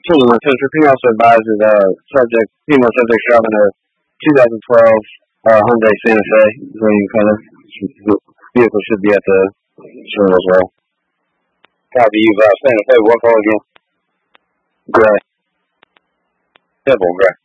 21. Central King also advises female subjects driving a 2012 Hyundai Santa Fe, green color. Vehicle should be at the show as well. Copy you, Santa Fe. What color again? Gray. Simple gray.